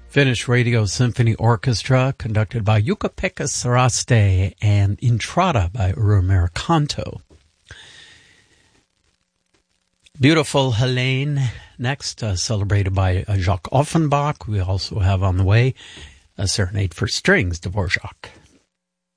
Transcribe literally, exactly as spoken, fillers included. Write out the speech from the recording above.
Finnish Radio Symphony Orchestra, conducted by Jukka-Pekka Saraste, and Intrada by Uro Merikanto. Beautiful Helene, next, uh, celebrated by uh, Jacques Offenbach. We also have on the way a Serenade for Strings, Dvorak.